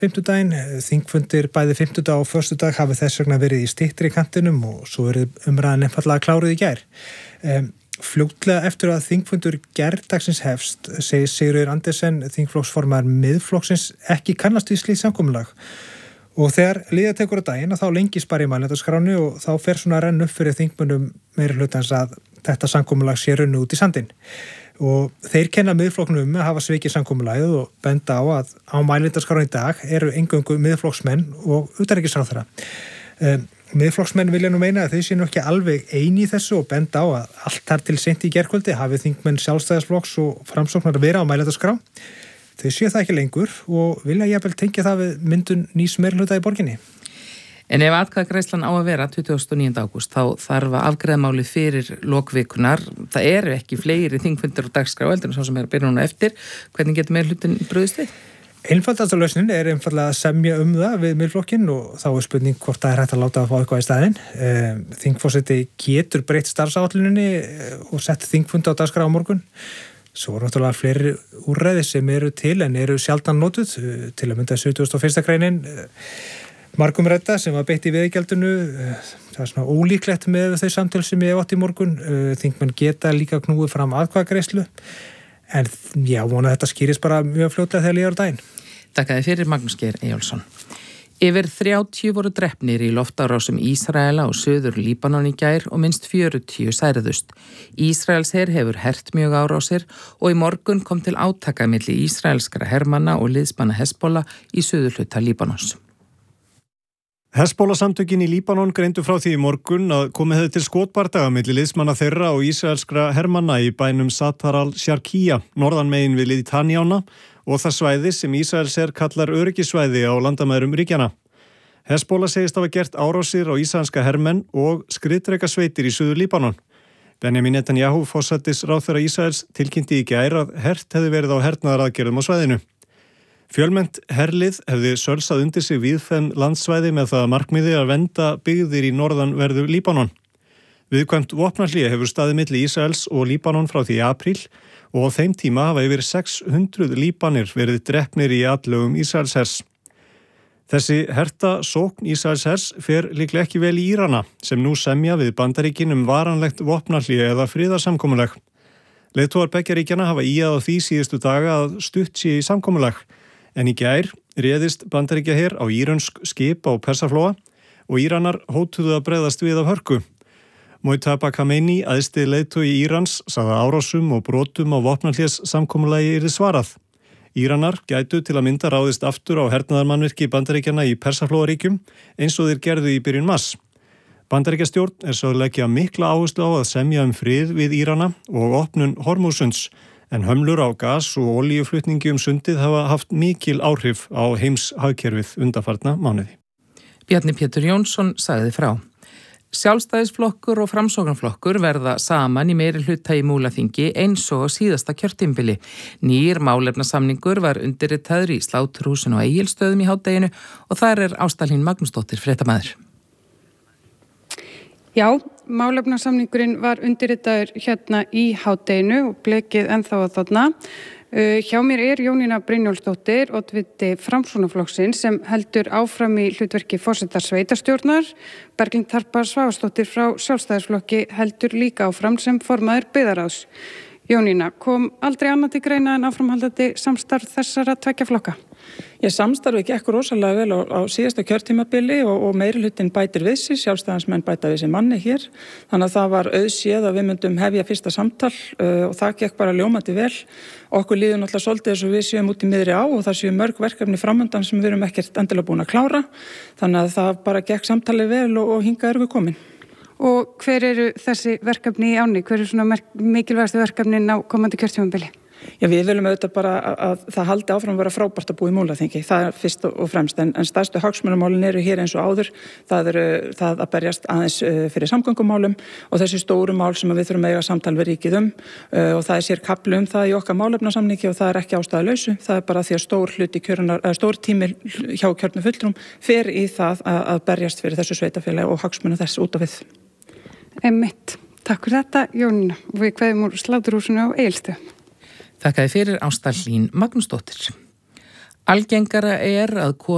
fimmtudaginn. Þingfundir bæði fimmtudag og föstudag hafi þess vegna verið í styttri kantinum og svo verið umræðan einfaldlega kláruð í gær. Fljótlega eftir að þingfundur gærdagsins hefst, segir Sigríður Andersen, þingflokksformaður Miðflokksins, ekki kannast við slíkt samkomulag. Og þegar líða tekur á daginn þá lengist bara í mælendaskránni og þá fer svona að renna upp fyrir þingmönnum meirihlutans að þetta samkomulag sé runnu út í sandinn. Og þeir kenna Miðflokknum að hafa svikið samkomulagið og benda á að á mælendaskránni í dag eru eingöngu Miðflokksmenn og utanríkisráðherra. Miðflokksmenn vilja nú meina að þau séu nú ekki alveg eini í þessu og benda á að allt þar til seint í gærkvöldi hafi þingmenn Sjálfstæðisflokks og Framsóknar vera á mælendaskrá. Þau séu það ekki lengur og vilja jafnvel tengja það við myndun nýs meirihluta í borginni. En ef atkvæðagreiðslan á að vera 29. ágúst þá þarf að afgreiða málið fyrir lokvikunar. Það eru ekki fleiri þingfundir og dagskrá heldur en svo sem er að byrja núna eftir. Hvernig getur meirihlutin brugðist við? Einfaldasta lausnin er einfaldlega að semja það við Miðflokkinn og þá er spurning hvort það er hægt að láta að fá eitthvað í staðinn. Þingforseti getur breytt starfsáætluninni og sett þingfund á dagskrá á morgun. Svo er náttúrulega fleiri úrræði sem eru til en eru sjaldan notuð, til að mynda 71. greinin margum redda sem var beitt í veiðigjaldinu. Það er svona ólíklegt með þau samtöl sem ég hef átt í morgun. Þingmenn geta líka knúið fram atkvæðagreiðslu. En já, vona að þetta skýrist bara mjög fljótlega þegar líður á daginn. Þakkaði fyrir Magnús Geir Eyjólfsson. Yfir 30 voru drepnir í loftárásum Ísraela og Suður Líbanon í gær og minnst 40 særðust. Ísraelsher hefur hert mjög árásir og í morgun kom til átaka milli ísraelskra hermanna og liðsmanna Hezbollah í suðurhluta Líbanons. Hezbollah-samtökin í Líbanon greindu frá því í morgun að komið hefði til skotbardaga milli liðsmanna þeirra og ísraelskra hermanna í bænum Satar al-Sharkiya, norðan megin við Litanjána og það svæði sem Ísraelsher kallar öryggissvæði á landamærum ríkjana. Hezbollah segist hafa gert árásir á ísraelska hermenn og skriðdrekasveitir í Suður Líbanon. Benjamin Netanyahu, forsætisráðherra Ísraels, tilkynnti í gær að hert hefði verið á hernaðaraðgerðum á svæðinu. Fjölmennt herlið hefði sölsað undir sig víðfeðm landsvæði með það markmiði að vernda byggðir í norðanverðu Líbanon. Viðkvæmt vopnahlé hefur staðið milli Ísraels og Líbanon frá því í apríl og á þeim tíma hafa yfir 600 Líbanir verið drepnir í atlögum Ísraelshers. Þessi herta sókn Ísraelshers fer líklega ekki vel í Írana sem nú semja við Bandaríkin varanlegt vopnahlé eða friðarsamkomulag. Leiðtogar beggja ríkjanna hafa ýjað á því síðustu daga að stutt sé í samkomulag. En í gær réðist Bandaríkjaher á írönsk skip á Persaflóa og Íranar hótuðu að bregðast við af hörku. Mojtaba Khamenei, æðsti leiðtogi Írans, sagði að árásum og brotum á vopnahlés samkomulagi yrði svarað. Íranar gætu til að mynda ráðist aftur á hernaðarmannvirki Bandaríkjanna í Persaflóaríkjum eins og þeir gerðu í byrjun mars. Bandaríkjastjórn er svo að leggja mikla áherslu á að semja frið við Írana og opnun Hormúsunds. En hömlur á gas og olíuflutningi sundið hafa haft mikil áhrif á heimshagkerfið undanfarna mánuði. Bjarni Pétur Jónsson sagði frá. Sjálfstæðisflokkur og Framsóknarflokkur verða saman í meirihluta í Múlaþingi eins og síðasta kjörtímabili. Nýr málefnasamningur var undirritaður í Sláturhúsinu á Egilsstöðum í hádeginu og þar er Ásta Hlín Magnúsdóttir fréttamaður. Já, málefnasamningurinn var undirritaður hérna í hádeginu og blekið ennþá að þarna. Hjá mér er Jónína Brynjólfsdóttir, oddviti Framsóknarflokksins sem heldur áfram í hlutverki forseta sveitarstjórnar. Berglind Harpa Svavarsdóttir frá Sjálfstæðisflokki heldur líka áfram sem formaður byggðarráðs. Jónína, kom aldrei annað til greina en áframhaldandi samstarf þessara tveggja flokka? Samstarfi gekk rosalega vel á síðasta kjörtímabili og meirihlutinn bætir við sig, sjálfstæðismenn bæta við sig manni hér. Þannig að það var auðséð að við myndum hefja fyrsta samtal og það gekk bara ljómandi vel. Okkur líður náttúrulega svolítið eins og við séum út í miðri á og það séu mörg verkefni framöndan sem við erum ekkert endilega búin að klára. Þannig að það bara gekk samtalið vel og hingað erum við komin. Og hver eru þessi verkefni í ánni? Hver eru svona mikilvægastu verkefnin á komandi kjörtímabili? Já, við viljum auðvitað bara að það haldi áfram að vera frábært að búa í Múlaþingi. Það er fyrst og fremst, en stærstu hagsmunamálin eru hér eins og áður. Það eru það að berjast aðeins fyrir samgöngumálum og þessi stóru mál sem við þurfum að eiga samtal við ríkið og það er sér kafli það í okkar málefnasamningi og það er ekki ástæðulausu. Það er bara því að stór tími hjá kjörnu fulltrúm fer í það að berjast fyrir þessu sveitafélagi og hagsmunum þess út af við. Einmitt. Takk fyrir þetta, Jónína. Við kveðum úr Sláturhúsinu á Egilsstöðum. Þakkaði fyrir Ásta Hlín Magnúsdóttir. Algengara er að